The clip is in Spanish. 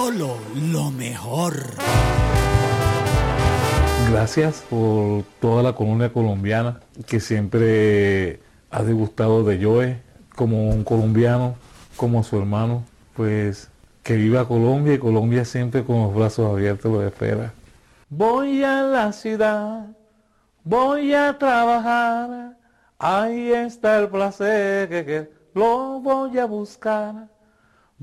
Solo lo mejor. Gracias por toda la colonia colombiana que siempre ha degustado de Joe como un colombiano, como su hermano. Pues que viva Colombia, y Colombia siempre con los brazos abiertos lo espera. Voy a la ciudad, voy a trabajar, ahí está el placer que lo voy a buscar.